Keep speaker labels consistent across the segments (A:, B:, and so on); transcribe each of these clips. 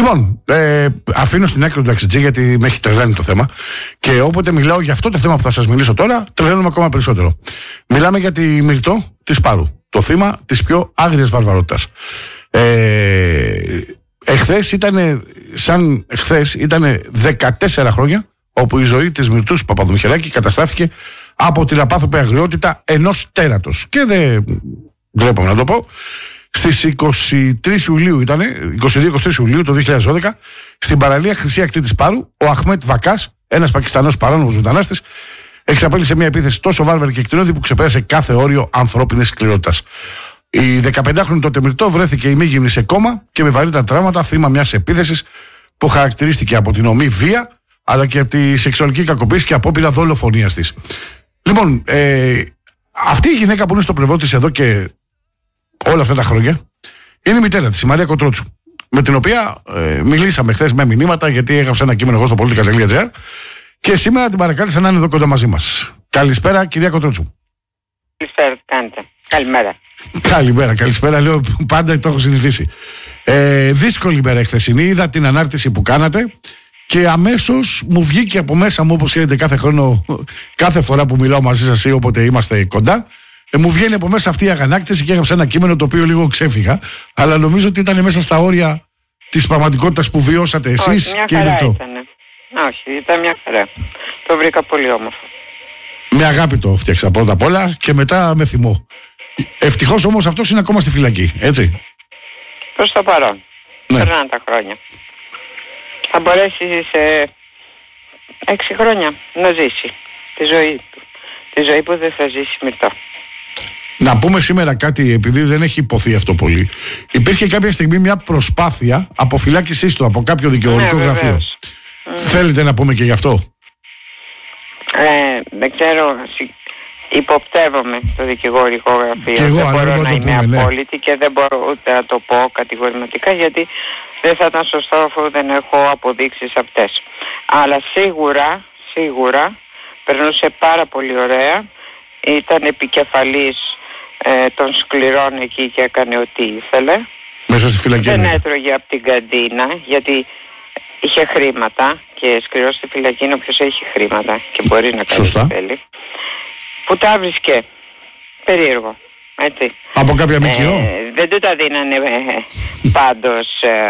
A: Λοιπόν, αφήνω στην άκρη του εξετζή γιατί με έχει τρελάνει το θέμα. Και όποτε μιλάω για αυτό το θέμα που θα σας μιλήσω τώρα, τρελαίνουμε ακόμα περισσότερο. Μιλάμε για τη Μυρτώ της Πάρου. Το θύμα της πιο άγριας βαρβαρότητας. Εχθές ήταν 14 χρόνια όπου η ζωή της Μυρτούς Παπαδομιχελάκη καταστράφηκε από την απάνθρωπη αγριότητα ενός τέρατος. Και δεν βλέπω να το πω. Στις 22-23 Ιουλίου του 2012, στην παραλία Χρυσή Ακτή της Πάρου, ο Αχμέτ Βακάς, ένας Πακιστανός παράνομος μετανάστης, εξαπέλυσε μια επίθεση τόσο βάρβαρη και εκτενώδη που ξεπέρασε κάθε όριο ανθρώπινης σκληρότητας. Η 15χρονη τότε Μυρτώ βρέθηκε ημίγυμνη σε κόμμα και με βαρύτερα τραύματα, θύμα μιας επίθεσης που χαρακτηρίστηκε από την ομή βία, αλλά και από τη σεξουαλική κακοποίηση και απόπειρα δολοφονίας της. Λοιπόν, αυτή η γυναίκα που είναι στο πλευρό της εδώ και όλα αυτά τα χρόνια είναι η μητέρα της, η Μαρία Κοτρότσου, με την οποία μιλήσαμε χθες με μηνύματα, γιατί έγραψα ένα κείμενο εγώ στο politica.gr και σήμερα την παρακάλεσα να είναι εδώ κοντά μαζί μας. Καλησπέρα, κυρία Κοτρότσου.
B: Καλησπέρα, κάνετε. Καλημέρα.
A: Καλησπέρα, λέω πάντα, το έχω συνηθίσει. Δύσκολη μέρα χθεσινή, είδα την ανάρτηση που κάνατε και αμέσως μου βγήκε από μέσα μου, όπως ξέρετε κάθε χρόνο, κάθε φορά που μιλάω μαζί σας ή όποτε είμαστε κοντά, μου βγαίνει από μέσα αυτή η αγανάκτηση και έγραψα ένα κείμενο το οποίο λίγο ξέφυγα, αλλά νομίζω ότι ήταν μέσα στα όρια της πραγματικότητας που βιώσατε εσείς.
B: Όχι,
A: και η Μυρτώ.
B: Όχι, ήταν μια χαρά. Το βρήκα πολύ όμορφο.
A: Με αγάπη το φτιάξα πρώτα απ' όλα και μετά με θυμό. Ευτυχώς όμως αυτός είναι ακόμα στη φυλακή, έτσι.
B: Προς το παρόν.
A: Ναι.
B: Περνάνε τα χρόνια. Θα μπορέσει σε 6 χρόνια να ζήσει τη ζωή του. Τη ζωή που δεν θα ζήσει η Μυρτώ.
A: Να πούμε σήμερα κάτι, επειδή δεν έχει υποθεί αυτό πολύ. Υπήρχε κάποια στιγμή μια προσπάθεια αποφυλάκησής του από κάποιο δικηγορικό γραφείο. Θέλετε να πούμε και γι' αυτό?
B: Δεν ξέρω, υποπτεύομαι το δικηγορικό γραφείο.
A: Και εγώ,
B: δεν
A: αλλά
B: μπορώ να είμαι
A: πούμε,
B: απόλυτη και δεν μπορώ ούτε να το πω κατηγορηματικά, γιατί δεν θα ήταν σωστό αφού δεν έχω αποδείξεις αυτές. Αλλά σίγουρα περνούσε πάρα πολύ ωραία. Ήταν επικεφαλής των σκληρών εκεί και έκανε ό,τι ήθελε.
A: Μέσα στη φυλακή.
B: Δεν έτρωγε από την καντίνα γιατί είχε χρήματα και σκληρός στη φυλακή είναι όποιος έχει χρήματα και μπορεί να κάνει ό,τι θέλει. Που τα βρίσκε περίεργο, έτσι.
A: Από κάποια ΜΚΟ.
B: Δεν του τα δίνανε πάντως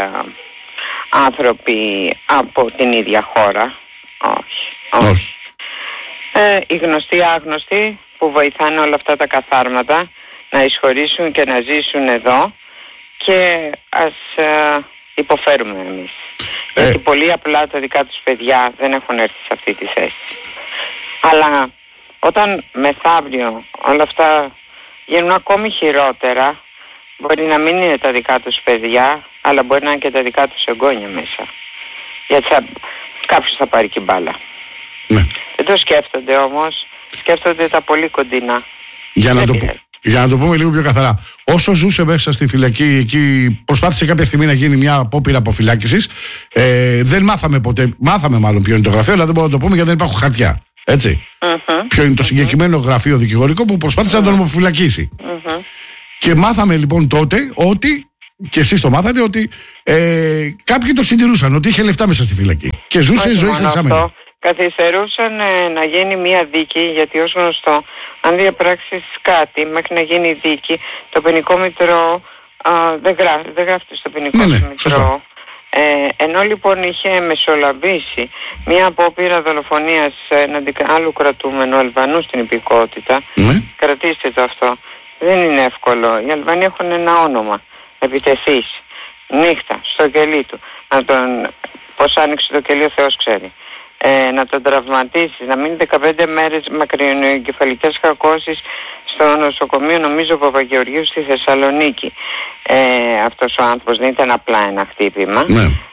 B: άνθρωποι από την ίδια χώρα. Όχι. Οι γνωστοί άγνωστοι που βοηθάνε όλα αυτά τα καθάρματα να εισχωρήσουν και να ζήσουν εδώ και ας υποφέρουμε εμείς. Γιατί πολύ απλά τα δικά τους παιδιά δεν έχουν έρθει σε αυτή τη θέση. Αλλά όταν μεθαύριο όλα αυτά γίνουν ακόμη χειρότερα, μπορεί να μην είναι τα δικά τους παιδιά, αλλά μπορεί να είναι και τα δικά τους εγγόνια μέσα. Γιατί κάποιος θα πάρει και μπάλα. Ναι. Δεν το σκέφτονται όμως, σκέφτονται τα πολύ κοντινά.
A: Για να το πούμε λίγο πιο καθαρά, όσο ζούσε μέσα στη φυλακή εκεί, προσπάθησε κάποια στιγμή να γίνει μια απόπειρα αποφυλάκησης. Δεν μάθαμε ποτέ, μάθαμε μάλλον ποιο είναι το γραφείο, αλλά δεν μπορούμε να το πούμε γιατί δεν υπάρχουν χαρτιά. Έτσι. Ποιο είναι το συγκεκριμένο γραφείο δικηγορικό που προσπάθησε να τον αποφυλακίσει. Και μάθαμε λοιπόν τότε ότι, και εσείς το μάθατε, ότι κάποιοι το συντηρούσαν, ότι είχε λεφτά μέσα στη φυλακή. Και ζούσε ζωή χαρισαμένη.
B: Καθυστερούσαν να γίνει μια δίκη, γιατί ως γνωστό, αν διαπράξεις κάτι μέχρι να γίνει δίκη, το ποινικό μητρό δεν γράφεται στο ποινικό μητρό. Ενώ λοιπόν είχε μεσολαβήσει μια απόπειρα δολοφονίας εναντί άλλου κρατούμενου Αλβανού στην υπηκότητα, κρατήστε το αυτό, δεν είναι εύκολο. Οι Αλβανοί έχουν ένα όνομα, επιτεθείς νύχτα στο κελί του, πώς άνοιξε το κελί ο Θεός ξέρει. Να τον τραυματίσεις, να μείνει 15 μέρες μακροεγκεφαλικές κακώσεις στο νοσοκομείο, νομίζω Παπαγεωργίου στη Θεσσαλονίκη. Αυτός ο άνθρωπος δεν ήταν απλά ένα χτύπημα.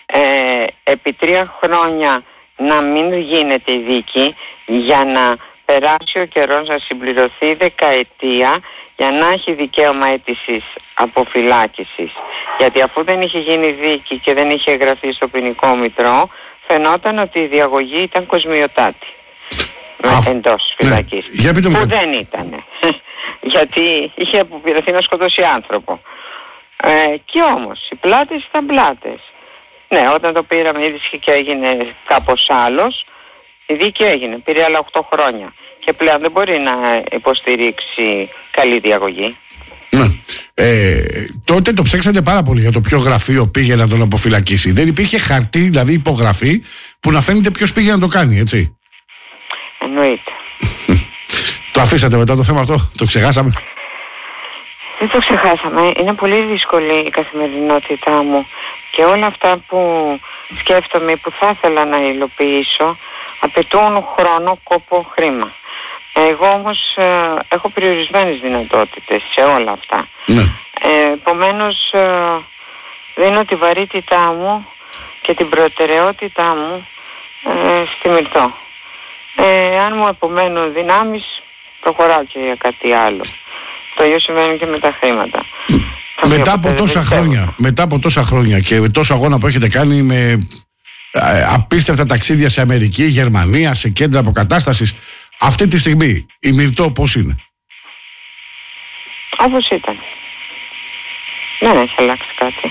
B: Επί 3 χρόνια να μην γίνεται η δίκη, για να περάσει ο καιρός, να συμπληρωθεί δεκαετία, για να έχει δικαίωμα αίτησης αποφυλάκησης. Γιατί αφού δεν είχε γίνει δίκη και δεν είχε εγγραφεί στο ποινικό μητρό, φαινόταν ότι η διαγωγή ήταν κοσμιωτάτη εντός φυλακής. Που δεν ήταν. Γιατί είχε αποπειραθεί να σκοτώσει άνθρωπο. Και όμως οι πλάτες ήταν πλάτες. Ναι, όταν το πήραμε είδηση και έγινε κάπως άλλος, η δίκη έγινε, πήρε άλλα 8 χρόνια και πλέον δεν μπορεί να υποστηρίξει καλή διαγωγή.
A: Ναι. Τότε το ψάξατε πάρα πολύ για το ποιο γραφείο πήγε να τον αποφυλακίσει. Δεν υπήρχε χαρτί, δηλαδή υπογραφή, που να φαίνεται ποιος πήγε να το κάνει, έτσι?
B: Εννοείται.
A: Το αφήσατε μετά το θέμα αυτό, το ξεχάσαμε?
B: Δεν το ξεχάσαμε. Είναι πολύ δύσκολη η καθημερινότητά μου και όλα αυτά που σκέφτομαι, που θα ήθελα να υλοποιήσω, απαιτούν χρόνο, κόπο, χρήμα. Εγώ όμως έχω περιορισμένες δυνατότητες σε όλα αυτά.
A: Ναι.
B: Επομένως δίνω τη βαρύτητά μου και την προτεραιότητά μου στη Μυρτώ. Αν μου επομένουν δυνάμεις, προχωράω και για κάτι άλλο. Το ίδιο σημαίνει και με τα χρήματα. Μετά από τόσα χρόνια και με τόσο αγώνα που έχετε κάνει, με απίστευτα ταξίδια σε Αμερική, Γερμανία, σε κέντρα αποκατάστασης, αυτή τη στιγμή η Μυρτώ πώς είναι? Όπως ήταν. Δεν έχει αλλάξει κάτι.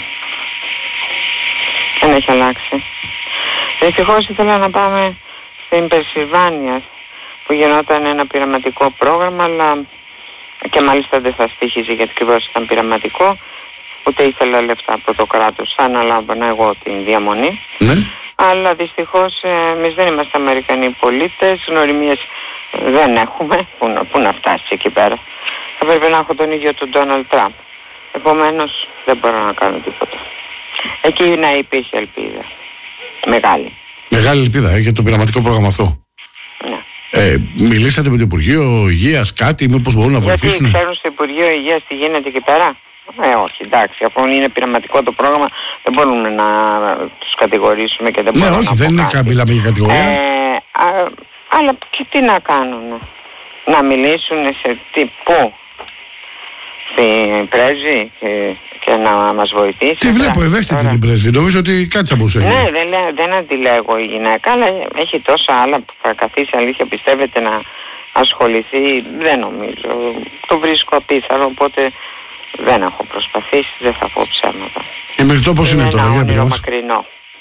B: Δεν έχει αλλάξει. Δυστυχώς ήθελα να πάμε στην Περσιλβάνια που γινόταν ένα πειραματικό πρόγραμμα, αλλά και μάλιστα δεν θα στοίχιζε γιατί ακριβώς ήταν πειραματικό, ούτε ήθελα λεφτά από το κράτος, θα αναλάμβανα εγώ την διαμονή.
A: Ναι.
B: Αλλά δυστυχώς εμείς δεν είμαστε Αμερικανοί πολίτες, γνωριμίες δεν έχουμε, πού να φτάσει εκεί πέρα. Θα πρέπει να έχω τον ίδιο τον Ντόναλντ Τραμπ. Επομένως δεν μπορώ να κάνω τίποτα. Εκεί να υπήρχε ελπίδα. Μεγάλη.
A: Μεγάλη ελπίδα για το πειραματικό πρόγραμμα αυτό.
B: Ναι.
A: Μιλήσατε με το Υπουργείο Υγείας κάτι, μήπως μπορούν να βοηθήσουν?
B: Γιατί ξέρουν στο Υπουργείο Υγείας τι γίνεται εκεί πέρα? Όχι, εντάξει, αφού είναι πειραματικό το πρόγραμμα δεν μπορούμε να τους κατηγορήσουμε και δεν μπορούμε να...
A: Ναι, όχι, δεν είναι μιλάμε για κατηγορία.
B: Αλλά και τι να κάνουν? Να μιλήσουν σε πού? Στην πρέσβη και να μας βοηθήσει?
A: Τι βλέπω ευαίσθητη την πρέσβη, νομίζω ότι κάτι θα μπορούσε.
B: Ναι, δεν αντιλέγω η γυναίκα, αλλά έχει τόσα άλλα που θα καθίσει, αλήθεια πιστεύετε, να ασχοληθεί? Δεν νομίζω, το βρίσκω απίθανο, οπότε δεν έχω προσπαθήσει, δεν θα πω ψέματα.
A: Η Μυρτώ πώς είναι τώρα?
B: Είναι ένα όνειρο μακρινό.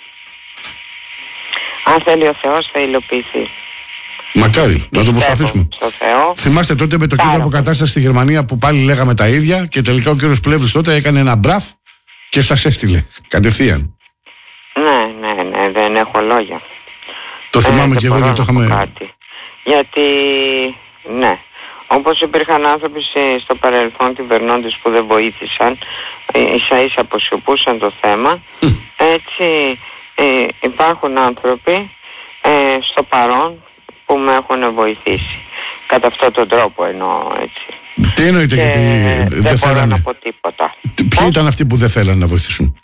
B: Αν θέλει ο Θεός θα υλοποιηθεί.
A: Μακάρι, να το προσπαθήσουμε. Θυμάστε τότε με το κέντρο αποκατάσταση στη Γερμανία που πάλι λέγαμε τα ίδια και τελικά ο κύριος Πλεύρης τότε έκανε ένα μπραφ και σας έστειλε κατευθείαν.
B: Ναι, δεν έχω λόγια.
A: Το θυμάμαι και εγώ γιατί το είχαμε...
B: Γιατί, ναι, όπως υπήρχαν άνθρωποι στο παρελθόν κυβερνώντες που δεν βοήθησαν, ίσα ίσα αποσιωπούσαν το θέμα, έτσι υπάρχουν άνθρωποι στο παρόν που με έχουν βοηθήσει. Κατά αυτόν τον τρόπο εννοώ, έτσι.
A: Τι εννοείτε, γιατί δεν
B: μπορώ να πω τίποτα.
A: Ποιοι ήταν αυτοί που δεν θέλανε να βοηθήσουν?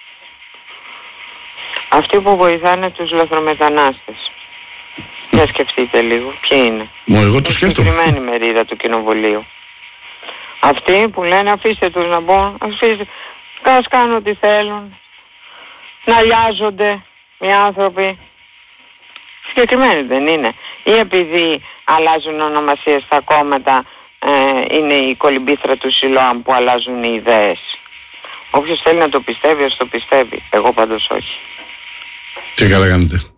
B: Αυτοί που βοηθάνε τους λαθρομετανάστες. Για σκεφτείτε λίγο, ποιοι είναι?
A: Εγώ το σκέφτομαι.
B: Συγκεκριμένη μερίδα του κοινοβουλίου. Αυτοί που λένε αφήστε τους να μπουν, αφήστε, ας κάνουν ό,τι θέλουν, να λιάζονται οι άνθρωποι. Συγκεκριμένοι δεν είναι? Ή επειδή αλλάζουν ονομασίες στα κόμματα, είναι η κολυμπήθρα του Σιλόαμ που αλλάζουν οι ιδέες? Όποιος θέλει να το πιστεύει, ας το πιστεύει. Εγώ πάντως όχι.
A: Και καλά κάνετε.